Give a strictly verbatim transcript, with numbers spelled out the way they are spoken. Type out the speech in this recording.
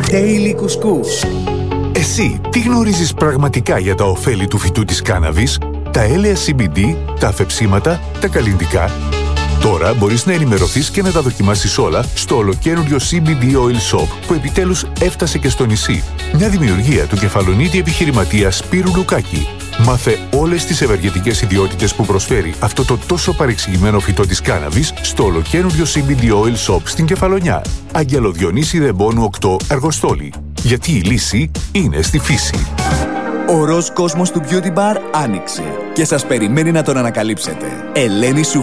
Daily Couscous. Εσύ, τι γνωρίζεις πραγματικά για τα ωφέλη του φυτού της κάναβης, τα έλαια σι μπι ντι, τα αφεψίματα, τα καλλυντικά? Τώρα μπορείς να ενημερωθείς και να τα δοκιμάσεις όλα στο ολοκαίνουργιο σι μπι ντι Oil Shop που επιτέλους έφτασε και στο νησί. Μια δημιουργία του κεφαλονίτη επιχειρηματία Σπύρου Λουκάκη. Μάθε όλες τις ευεργετικές ιδιότητες που προσφέρει αυτό το τόσο παρεξηγημένο φυτό της κάναβης στο ολοκαίνουργιο σι μπι ντι Oil Shop στην Κεφαλονιά. Αγγέλο Διονύση Δεμπόνου οκτώ, Αργοστόλη. Γιατί η λύση είναι στη φύση. Ο ροζ κόσμος του Beauty Bar άνοιξε και σας περιμένει να τον ανακαλύψετε. Ελένη Σου